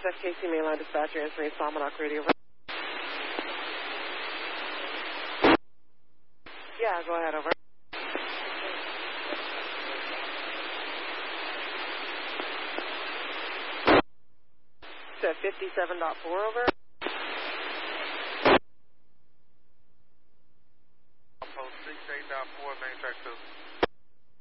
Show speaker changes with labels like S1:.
S1: FKC mainline dispatcher, information Salmonok radio. Yeah, go ahead, over. Set 57.4, over.